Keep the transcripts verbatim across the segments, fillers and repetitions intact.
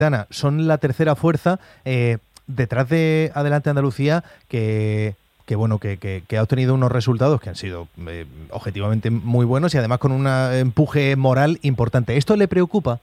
son la tercera fuerza eh, detrás de Adelante Andalucía, que, que bueno que, que, que ha obtenido unos resultados que han sido eh, objetivamente muy buenos y además con un empuje moral importante. ¿Esto le preocupa?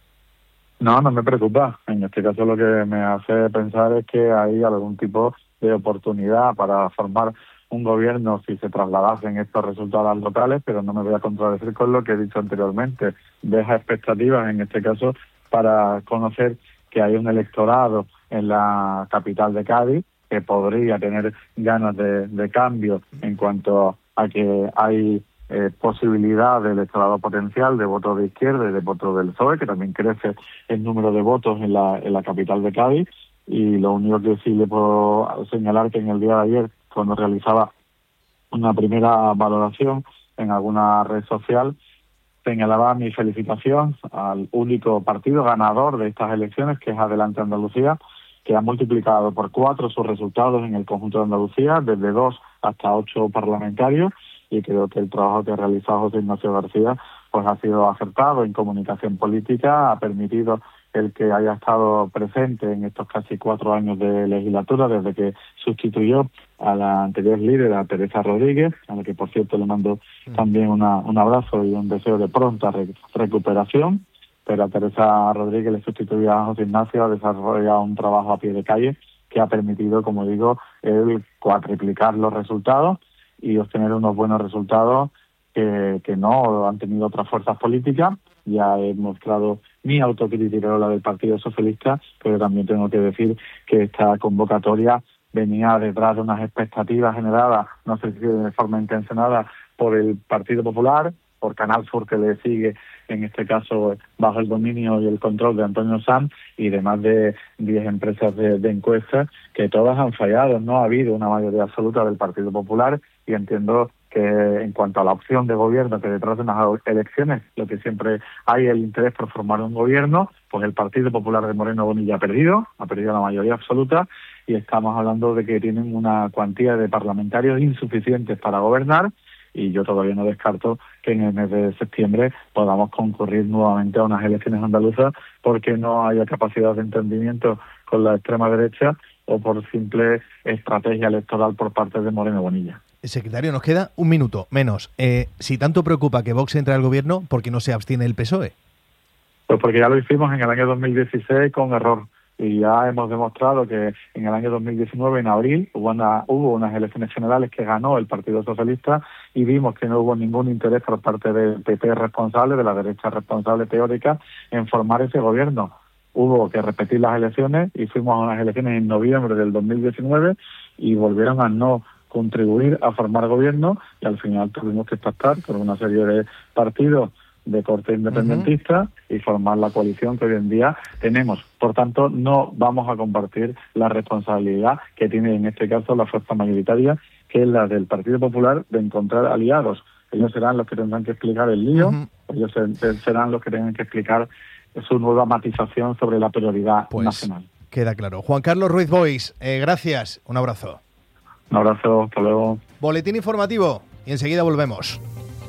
No, no me preocupa. En este caso lo que me hace pensar es que hay algún tipo de oportunidad para formar un gobierno si se trasladasen estos resultados locales, pero no me voy a contradecir con lo que he dicho anteriormente. Deja expectativas, en este caso, para conocer que hay un electorado en la capital de Cádiz que podría tener ganas de, de cambio en cuanto a que hay eh, posibilidad de electorado potencial de votos de izquierda y de votos del P S O E, que también crece el número de votos en la, en la capital de Cádiz. Y lo único que sí le puedo señalar que en el día de ayer, cuando realizaba una primera valoración en alguna red social, señalaba mi felicitación al único partido ganador de estas elecciones, que es Adelante Andalucía, que ha multiplicado por cuatro sus resultados en el conjunto de Andalucía, desde dos hasta ocho parlamentarios, y creo que el trabajo que ha realizado José Ignacio García pues ha sido acertado en comunicación política, ha permitido el que haya estado presente en estos casi cuatro años de legislatura, desde que sustituyó a la anterior líder, a Teresa Rodríguez, a la que por cierto le mando también una, un abrazo y un deseo de pronta re- recuperación, pero a Teresa Rodríguez le sustituyó a José Ignacio, ha desarrollado un trabajo a pie de calle que ha permitido, como digo, el cuatriplicar los resultados y obtener unos buenos resultados que, que no han tenido otras fuerzas políticas. Ya he mostrado mi autocrítica o la del Partido Socialista, pero también tengo que decir que esta convocatoria venía detrás de unas expectativas generadas, no sé si de forma intencionada, por el Partido Popular, por Canal Sur, que le sigue, en este caso, bajo el dominio y el control de Antonio Sanz, y de más de diez empresas de, de encuestas, que todas han fallado. No ha habido una mayoría absoluta del Partido Popular, y entiendo que en cuanto a la opción de gobierno, que detrás de unas elecciones lo que siempre hay el interés por formar un gobierno, pues el Partido Popular de Moreno Bonilla ha perdido, ha perdido la mayoría absoluta, y estamos hablando de que tienen una cuantía de parlamentarios insuficientes para gobernar, y yo todavía no descarto que en el mes de septiembre podamos concurrir nuevamente a unas elecciones andaluzas porque no haya capacidad de entendimiento con la extrema derecha o por simple estrategia electoral por parte de Moreno Bonilla. Secretario, nos queda un minuto, menos. Eh, si tanto preocupa que Vox entre al gobierno, ¿por qué no se abstiene el P S O E? Pues porque ya lo hicimos en el año dos mil dieciséis con error. Y ya hemos demostrado que en el año dos mil diecinueve, en abril, hubo, una, hubo unas elecciones generales que ganó el Partido Socialista y vimos que no hubo ningún interés por parte del P P responsable, de la derecha responsable teórica, en formar ese gobierno. Hubo que repetir las elecciones y fuimos a unas elecciones en noviembre del dos mil diecinueve y volvieron a no contribuir a formar gobierno, y al final tuvimos que pactar con una serie de partidos de corte independentista uh-huh. y formar la coalición que hoy en día tenemos. Por tanto, no vamos a compartir la responsabilidad que tiene en este caso la fuerza mayoritaria, que es la del Partido Popular, de encontrar aliados. Ellos serán los que tendrán que explicar el lío, uh-huh. ellos serán los que tengan que explicar su nueva matización sobre la prioridad pues, nacional. Queda claro. Juan Carlos Ruiz Boix, eh, gracias. Un abrazo. Un abrazo, hasta luego. Boletín informativo y enseguida volvemos.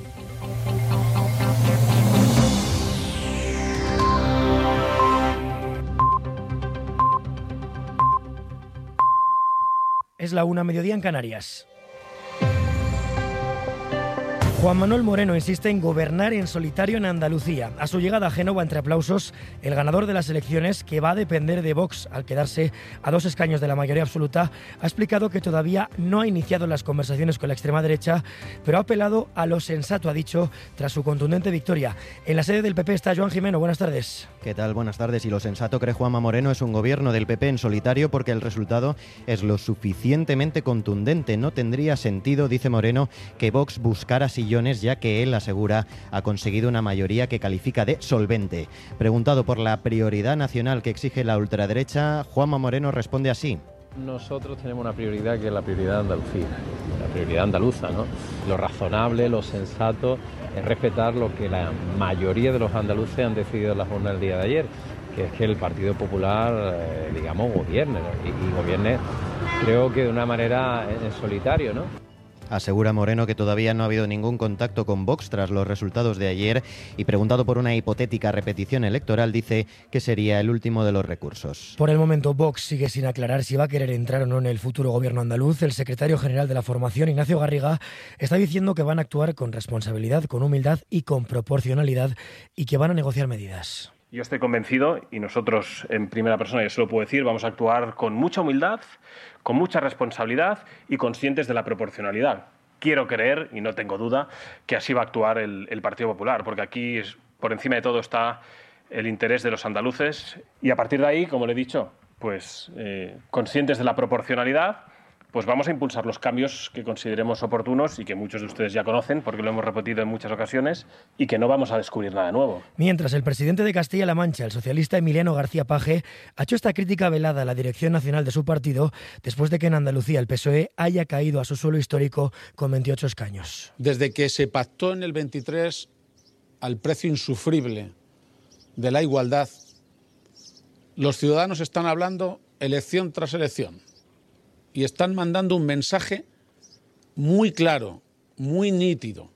Es la una, mediodía en Canarias. Juan Manuel Moreno insiste en gobernar en solitario en Andalucía. A su llegada a Génova, entre aplausos, el ganador de las elecciones, que va a depender de Vox al quedarse a dos escaños de la mayoría absoluta, ha explicado que todavía no ha iniciado las conversaciones con la extrema derecha, pero ha apelado a lo sensato, ha dicho, tras su contundente victoria. En la sede del P P está Joan Jimeno. Buenas tardes. ¿Qué tal? Buenas tardes. Y lo sensato, cree Juanma Moreno, es un gobierno del P P en solitario porque el resultado es lo suficientemente contundente. No tendría sentido, dice Moreno, que Vox buscara sillones, ya que él asegura ha conseguido una mayoría que califica de solvente. Preguntado por la prioridad nacional que exige la ultraderecha, Juanma Moreno responde así. Nosotros tenemos una prioridad que es la prioridad de Andalucía, la prioridad andaluza, ¿no? Lo razonable, lo sensato es respetar lo que la mayoría de los andaluces han decidido en la jornada del día de ayer, que es que el Partido Popular, eh, digamos, gobierne, ¿no? y, y gobierne, creo que de una manera en solitario, ¿no? Asegura Moreno que todavía no ha habido ningún contacto con Vox tras los resultados de ayer y, preguntado por una hipotética repetición electoral, dice que sería el último de los recursos. Por el momento, Vox sigue sin aclarar si va a querer entrar o no en el futuro gobierno andaluz. El secretario general de la formación, Ignacio Garriga, está diciendo que van a actuar con responsabilidad, con humildad y con proporcionalidad y que van a negociar medidas. Yo estoy convencido, y nosotros en primera persona, yo se lo puedo decir, vamos a actuar con mucha humildad, con mucha responsabilidad y conscientes de la proporcionalidad. Quiero creer, y no tengo duda, que así va a actuar el, el Partido Popular, porque aquí es, por encima de todo está el interés de los andaluces y a partir de ahí, como le he dicho, pues eh, conscientes de la proporcionalidad, pues vamos a impulsar los cambios que consideremos oportunos y que muchos de ustedes ya conocen porque lo hemos repetido en muchas ocasiones y que no vamos a descubrir nada nuevo. Mientras, el presidente de Castilla-La Mancha, el socialista Emiliano García Paje, ha hecho esta crítica velada a la dirección nacional de su partido después de que en Andalucía el P S O E haya caído a su suelo histórico con veintiocho escaños. Desde que se pactó en el veintitrés al precio insufrible de la igualdad, los ciudadanos están hablando elección tras elección. Y están mandando un mensaje muy claro, muy nítido.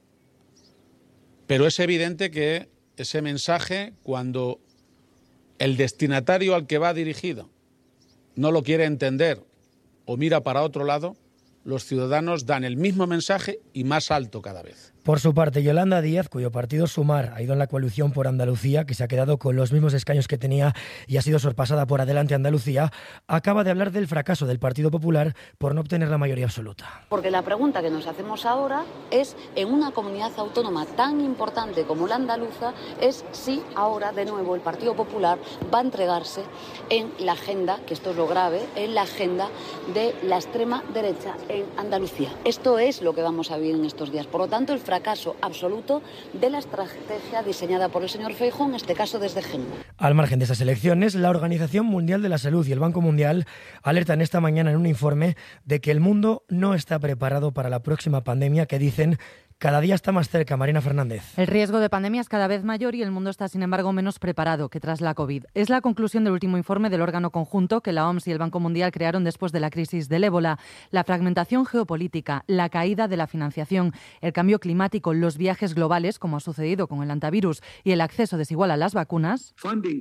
Pero es evidente que ese mensaje, cuando el destinatario al que va dirigido no lo quiere entender o mira para otro lado, los ciudadanos dan el mismo mensaje y más alto cada vez. Por su parte, Yolanda Díaz, cuyo partido Sumar ha ido en la coalición por Andalucía, que se ha quedado con los mismos escaños que tenía y ha sido sorpasada por Adelante Andalucía, acaba de hablar del fracaso del Partido Popular por no obtener la mayoría absoluta. Porque la pregunta que nos hacemos ahora es, en una comunidad autónoma tan importante como la andaluza, es si ahora de nuevo el Partido Popular va a entregarse en la agenda, que esto es lo grave, en la agenda de la extrema derecha en Andalucía. Esto es lo que vamos a vivir en estos días. Por lo tanto, el fracaso absoluto de la estrategia diseñada por el señor Feijóo, en este caso desde Génova. Al margen de estas elecciones, la Organización Mundial de la Salud y el Banco Mundial alertan esta mañana en un informe de que el mundo no está preparado para la próxima pandemia que dicen cada día está más cerca. Marina Fernández. El riesgo de pandemia es cada vez mayor y el mundo está, sin embargo, menos preparado que tras la COVID. Es la conclusión del último informe del órgano conjunto que la O M S y el Banco Mundial crearon después de la crisis del ébola. La fragmentación geopolítica, la caída de la financiación, el cambio climático, los viajes globales, como ha sucedido con el antivirus, y el acceso desigual a las vacunas.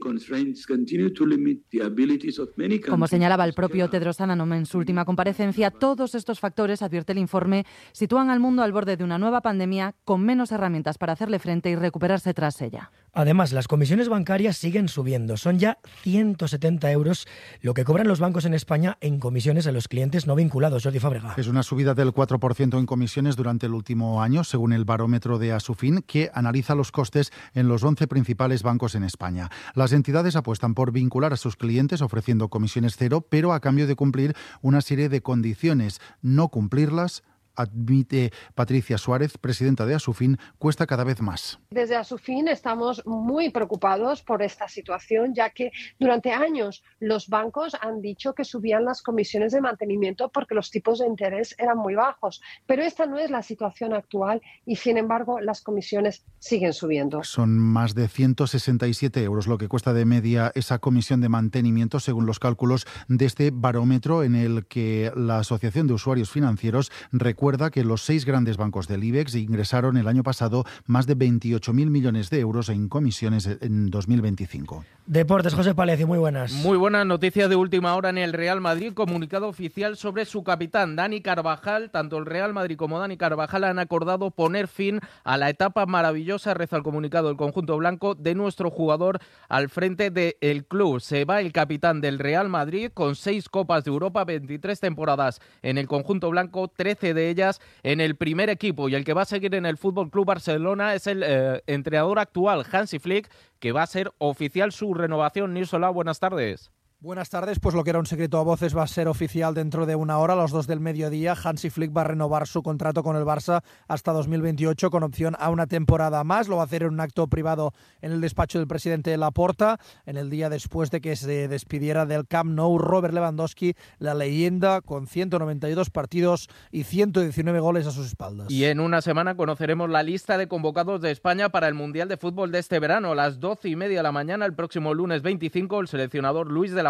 Como señalaba el propio Tedros Adhanom en su última comparecencia, todos estos factores, advierte el informe, sitúan al mundo al borde de una nueva pandemia con menos herramientas para hacerle frente y recuperarse tras ella. Además, las comisiones bancarias siguen subiendo. Son ya ciento setenta euros lo que cobran los bancos en España en comisiones a los clientes no vinculados. Jordi Fábrega. Es una subida del cuatro por ciento en comisiones durante el último año, según el barómetro de Asufin, que analiza los costes en los once principales bancos en España. Las entidades apuestan por vincular a sus clientes ofreciendo comisiones cero, pero a cambio de cumplir una serie de condiciones. No cumplirlas, admite Patricia Suárez, presidenta de Asufin, cuesta cada vez más. Desde Asufin estamos muy preocupados por esta situación, ya que durante años los bancos han dicho que subían las comisiones de mantenimiento porque los tipos de interés eran muy bajos. Pero esta no es la situación actual y, sin embargo, las comisiones siguen subiendo. Son más de ciento sesenta y siete euros lo que cuesta de media esa comisión de mantenimiento, según los cálculos de este barómetro en el que la Asociación de Usuarios Financieros recuerda Recuerda que los seis grandes bancos del IBEX ingresaron el año pasado más de veintiocho mil millones de euros en comisiones en dos mil veinticinco. Deportes, José Palecio, muy buenas. Muy buenas noticias de última hora en el Real Madrid. Comunicado oficial sobre su capitán, Dani Carvajal. Tanto el Real Madrid como Dani Carvajal han acordado poner fin a la etapa maravillosa, reza el comunicado del conjunto blanco, de nuestro jugador al frente del club. Se va el capitán del Real Madrid con seis Copas de Europa, veintitrés temporadas en el conjunto blanco, trece de ellas en el primer equipo, y el que va a seguir en el F C Barcelona es el eh, entrenador actual, Hansi Flick, que va a ser oficial su renovación. Nirsola, buenas tardes. Buenas tardes, pues lo que era un secreto a voces va a ser oficial dentro de una hora, a las dos del mediodía. Hansi Flick va a renovar su contrato con el Barça hasta dos mil veintiocho con opción a una temporada más. Lo va a hacer en un acto privado en el despacho del presidente Laporta, en el día después de que se despidiera del Camp Nou Robert Lewandowski, la leyenda con ciento noventa y dos partidos y ciento diecinueve goles a sus espaldas. Y en una semana conoceremos la lista de convocados de España para el Mundial de Fútbol de este verano. A las doce y media de la mañana, el próximo lunes veinticinco, el seleccionador Luis de la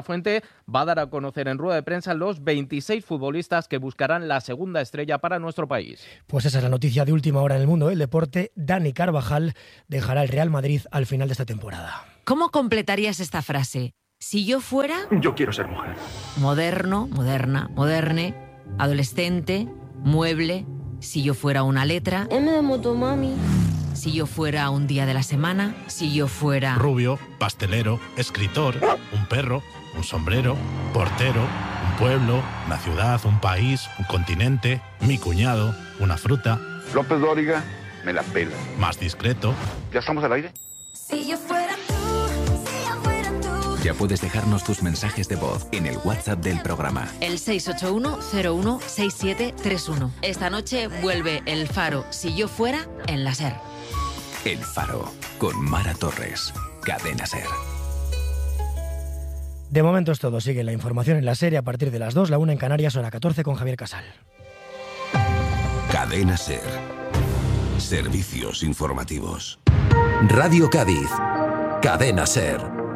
La Fuente va a dar a conocer en rueda de prensa los veintiséis futbolistas que buscarán la segunda estrella para nuestro país. Pues esa es la noticia de última hora en el mundo del deporte. Dani Carvajal dejará el Real Madrid al final de esta temporada. ¿Cómo completarías esta frase? Si yo fuera... Yo quiero ser mujer. Moderno, moderna, moderne, adolescente, mueble. Si yo fuera una letra... M de motomami. Si yo fuera un día de la semana. Si yo fuera... Rubio, pastelero, escritor, un perro, un sombrero, portero, un pueblo, una ciudad, un país, un continente, mi cuñado, una fruta. López Dóriga, me la pela. Más discreto. ¿Ya estamos al aire? Si yo fuera tú, si yo fuera tú. Ya puedes dejarnos tus mensajes de voz en el WhatsApp del programa. El seis ocho uno cero uno seis siete tres uno. Esta noche vuelve El Faro, Si yo fuera, en la SER. El Faro, con Mara Torres. Cadena SER. De momento es todo. Sigue la información en la serie a partir de las dos, la una en Canarias, hora catorce con Javier Casal. Cadena SER. Servicios informativos. Radio Cádiz. Cadena SER.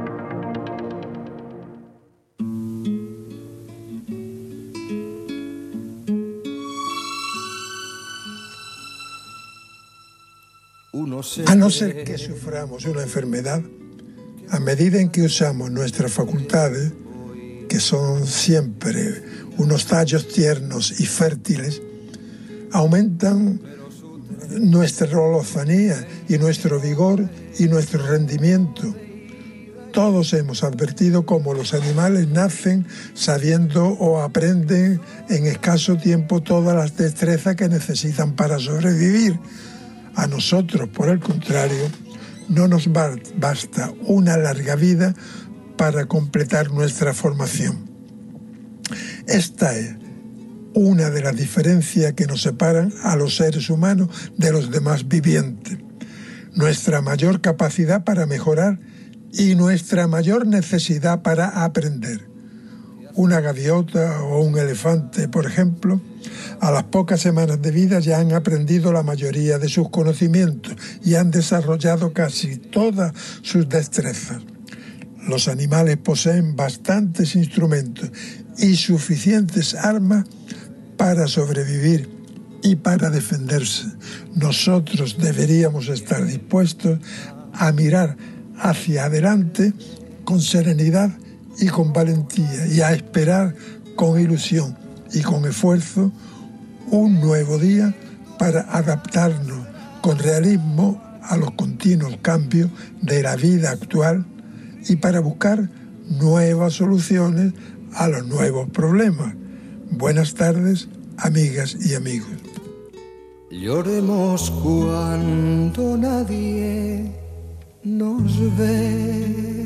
A no ser que suframos una enfermedad, a medida en que usamos nuestras facultades, que son siempre unos tallos tiernos y fértiles, aumentan nuestra lozanía y nuestro vigor y nuestro rendimiento. Todos hemos advertido cómo los animales nacen sabiendo o aprenden en escaso tiempo todas las destrezas que necesitan para sobrevivir. A nosotros, por el contrario, no nos basta una larga vida para completar nuestra formación. Esta es una de las diferencias que nos separan a los seres humanos de los demás vivientes. Nuestra mayor capacidad para mejorar y nuestra mayor necesidad para aprender. Una gaviota o un elefante, por ejemplo, a las pocas semanas de vida ya han aprendido la mayoría de sus conocimientos y han desarrollado casi todas sus destrezas. Los animales poseen bastantes instrumentos y suficientes armas para sobrevivir y para defenderse. Nosotros deberíamos estar dispuestos a mirar hacia adelante con serenidad y con valentía y a esperar con ilusión y con esfuerzo un nuevo día para adaptarnos con realismo a los continuos cambios de la vida actual y para buscar nuevas soluciones a los nuevos problemas. Buenas tardes, amigas y amigos. Lloremos cuando nadie nos ve.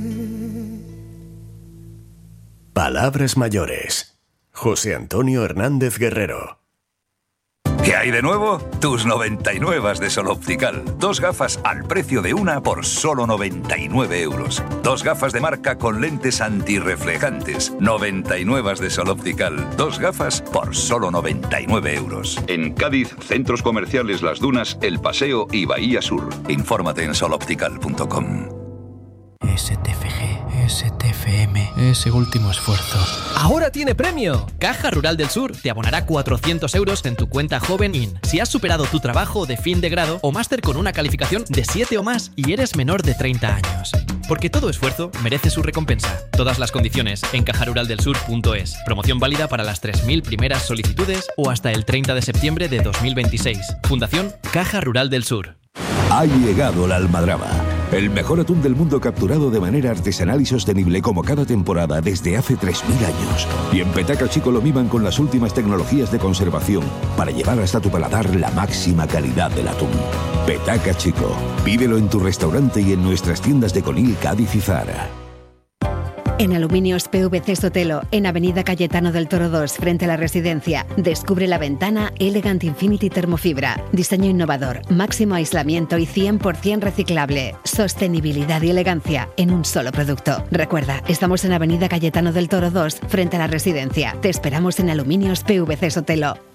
Palabras mayores. José Antonio Hernández Guerrero. ¿Qué hay de nuevo? Tus noventa y nueve de Sol Optical. Dos gafas al precio de una por solo noventa y nueve euros. Dos gafas de marca con lentes antirreflejantes. noventa y nueve de Sol Optical. Dos gafas por solo noventa y nueve euros. En Cádiz, centros comerciales Las Dunas, El Paseo y Bahía Sur. Infórmate en sol optical punto com. S T F G, S T F M, ese último esfuerzo. ¡Ahora tiene premio! Caja Rural del Sur te abonará cuatrocientos euros en tu cuenta Joven In si has superado tu trabajo de fin de grado o máster con una calificación de siete o más y eres menor de treinta años. Porque todo esfuerzo merece su recompensa. Todas las condiciones en caja rural del sur punto es. Promoción válida para las tres mil primeras solicitudes o hasta el treinta de septiembre de dos mil veintiséis. Fundación Caja Rural del Sur. Ha llegado la almadraba, el mejor atún del mundo capturado de manera artesanal y sostenible como cada temporada desde hace tres mil años. Y en Petaca Chico lo miman con las últimas tecnologías de conservación para llevar hasta tu paladar la máxima calidad del atún. Petaca Chico, pídelo en tu restaurante y en nuestras tiendas de Conil, Cádiz y Zara. En Aluminios P V C Sotelo, en Avenida Cayetano del Toro dos, frente a la residencia, descubre la ventana Elegant Infinity Termofibra. Diseño innovador, máximo aislamiento y cien por ciento reciclable. Sostenibilidad y elegancia en un solo producto. Recuerda, estamos en Avenida Cayetano del Toro dos, frente a la residencia. Te esperamos en Aluminios P V C Sotelo.